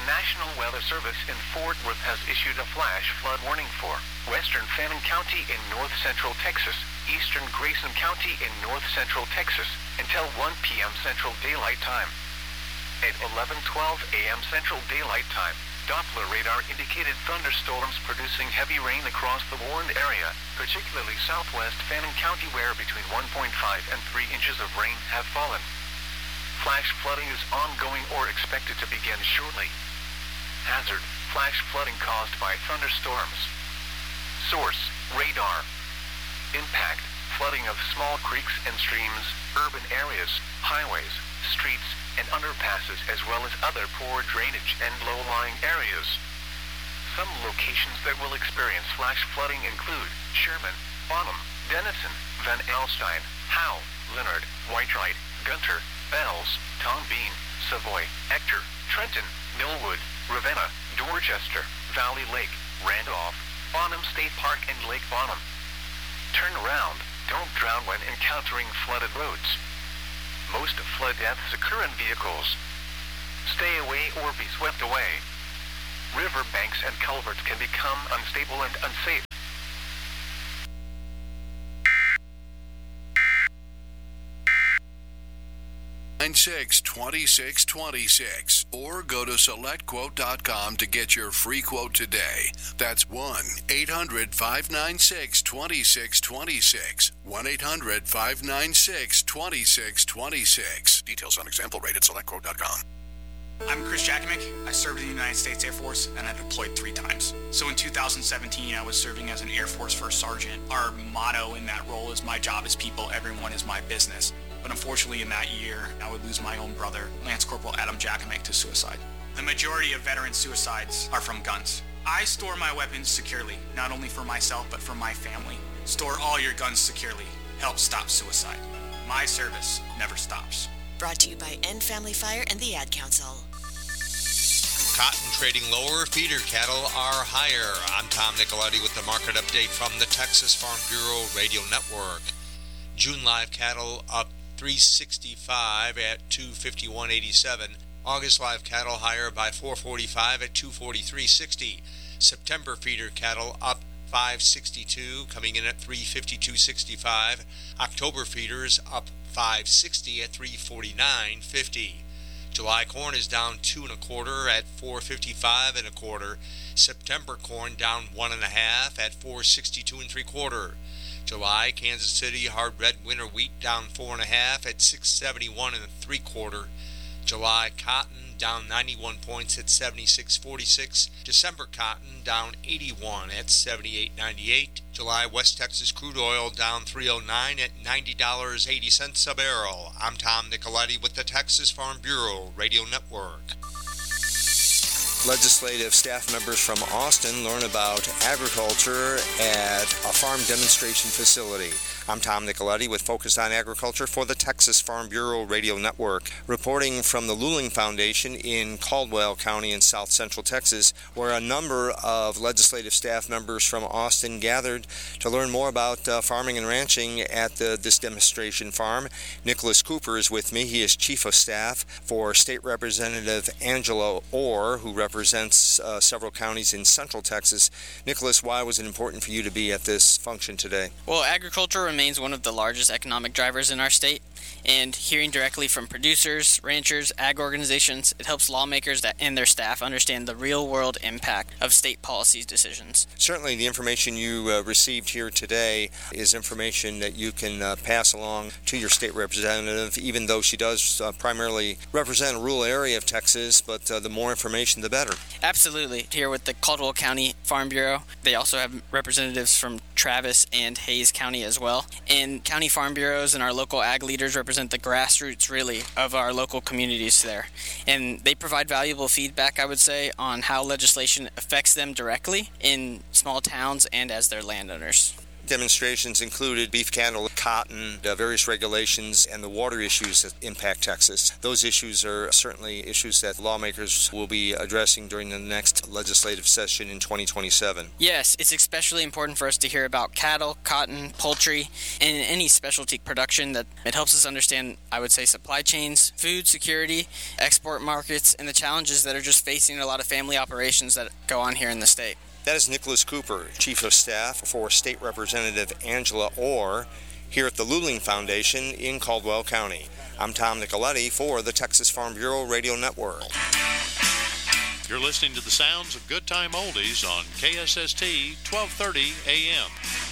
The National Weather Service in Fort Worth has issued a flash flood warning for western Fannin County in north central Texas, eastern Grayson County in north central Texas, until 1 p.m. Central Daylight Time. At 11:12 a.m. Central Daylight Time, Doppler radar indicated thunderstorms producing heavy rain across the warned area, particularly southwest Fannin County, where between 1.5 and 3 inches of rain have fallen. Flash flooding is ongoing or expected to begin shortly. Hazard: flash flooding caused by thunderstorms. Source: radar. Impact: flooding of small creeks and streams, urban areas, highways, streets, and underpasses, as well as other poor drainage and low-lying areas. Some locations that will experience flash flooding include Sherman, Bonham, Denison, Van Alstyne, Howe, Leonard, Whitewright, Gunter, Bells, Tom Bean, Savoy, Ector, Trenton, Millwood, Ravenna, Dorchester, Valley Lake, Randolph, Bonham State Park, and Lake Bonham. Turn around. Don't drown when encountering flooded roads. Most flood deaths occur in vehicles. Stay away or be swept away. River banks and culverts can become unstable and unsafe. 262626 or go to selectquote.com to get your free quote today. That's 1-800-596-2626. 1-800-596-2626. Details on example rate at selectquote.com. I'm Chris Jakimick. I served in the United States Air Force and I deployed 3 times. So in 2017, I was serving as an Air Force First Sergeant. Our motto in that role is, my job is people, everyone is my business. But unfortunately in that year, I would lose my own brother, Lance Corporal Adam Jakimick, to suicide. The majority of veteran suicides are from guns. I store my weapons securely, not only for myself, but for my family. Store all your guns securely. Help stop suicide. My service never stops. Brought to you by End Family Fire and the Ad Council. Cotton trading lower, feeder cattle are higher. I'm Tom Nicoletti with the market update from the Texas Farm Bureau Radio Network. June live cattle up 365 at 251.87. August live cattle higher by 445 at 243.60. September feeder cattle up 562, coming in at 352.65. October feeders up 560 at 349.50. July corn is down 2 1/4 at 455 1/4. September corn down 1 1/2 at 462 3/4. July Kansas City hard red winter wheat down 4 1/2 at 671 3/4. July cotton down 91 points at 76.46. December cotton down 81 at 78.98. July West Texas crude oil down 309 at $90.80 a barrel. I'm Tom Nicoletti with the Texas Farm Bureau Radio Network. Legislative staff members from Austin learn about agriculture at a farm demonstration facility. I'm Tom Nicoletti with Focus on Agriculture for the Texas Farm Bureau Radio Network, reporting from the Luling Foundation in Caldwell County in south central Texas, where a number of legislative staff members from Austin gathered to learn more about farming and ranching at this demonstration farm. Nicholas Cooper is with me. He is Chief of Staff for State Representative Angela Orr, who represents several counties in central Texas. Nicholas, why was it important for you to be at this function today? Well, agriculture remains one of the largest economic drivers in our state, and hearing directly from producers, ranchers, ag organizations, it helps lawmakers and their staff understand the real-world impact of state policy decisions. Certainly the information you received here today is information that you can pass along to your state representative, even though she does primarily represent a rural area of Texas, but the more information, the better. Absolutely. Here with the Caldwell County Farm Bureau, they also have representatives from Travis and Hays County as well. And county farm bureaus and our local ag leaders represent the grassroots, really, of our local communities there. And they provide valuable feedback, I would say, on how legislation affects them directly in small towns and as their landowners. Demonstrations included beef cattle cotton, various regulations, and the water issues that impact Texas. Those issues are certainly issues that lawmakers will be addressing during the next legislative session in 2027. Yes, it's especially important for us to hear about cattle, cotton, poultry, and any specialty production. That it helps us understand, I would say, supply chains, food security, export markets, and the challenges that are just facing a lot of family operations that go on here in the state. That is Nicholas Cooper, Chief of Staff for State Representative Angela Orr, here at the Luling Foundation in Caldwell County. I'm Tom Nicoletti for the Texas Farm Bureau Radio Network. You're listening to the sounds of Good Time Oldies on KSST 1230 AM.